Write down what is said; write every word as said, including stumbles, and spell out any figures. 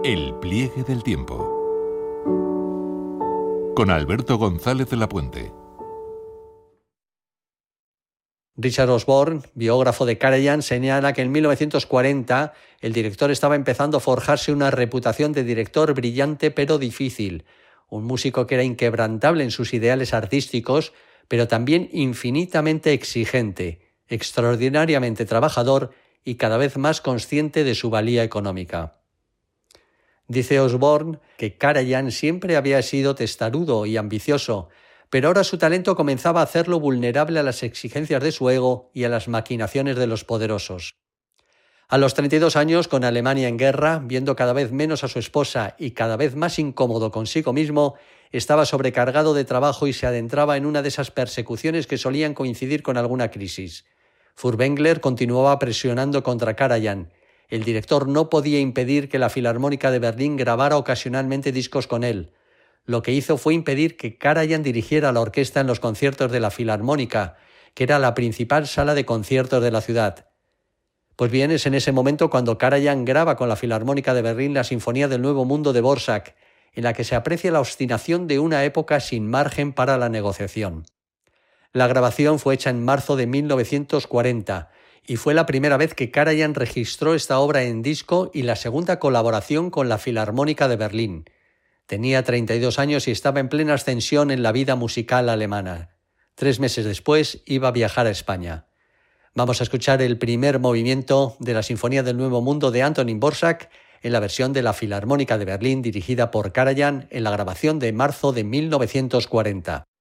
El pliegue del tiempo. Con Alberto González de la Puente. Richard Osborne, biógrafo de Karajan, señala que en mil novecientos cuarenta el director estaba empezando a forjarse una reputación de director brillante pero difícil, un músico que era inquebrantable en sus ideales artísticos, pero también infinitamente exigente, extraordinariamente trabajador y cada vez más consciente de su valía económica. Dice Osborne que Karajan siempre había sido testarudo y ambicioso, pero ahora su talento comenzaba a hacerlo vulnerable a las exigencias de su ego y a las maquinaciones de los poderosos. A los treinta y dos años, con Alemania en guerra, viendo cada vez menos a su esposa y cada vez más incómodo consigo mismo, estaba sobrecargado de trabajo y se adentraba en una de esas persecuciones que solían coincidir con alguna crisis. Furtwängler continuaba presionando contra Karajan. El director no podía impedir que la Filarmónica de Berlín grabara ocasionalmente discos con él. Lo que hizo fue impedir que Karajan dirigiera la orquesta en los conciertos de la Filarmónica, que era la principal sala de conciertos de la ciudad. Pues bien, es en ese momento cuando Karajan graba con la Filarmónica de Berlín la Sinfonía del Nuevo Mundo de Dvořák, en la que se aprecia la obstinación de una época sin margen para la negociación. La grabación fue hecha en marzo de mil novecientos cuarenta y fue la primera vez que Karajan registró esta obra en disco y la segunda colaboración con la Filarmónica de Berlín. Tenía treinta y dos años y estaba en plena ascensión en la vida musical alemana. Tres meses después iba a viajar a España. Vamos a escuchar el primer movimiento de la Sinfonía del Nuevo Mundo de Antonín Dvořák en la versión de la Filarmónica de Berlín dirigida por Karajan en la grabación de marzo de mil novecientos cuarenta.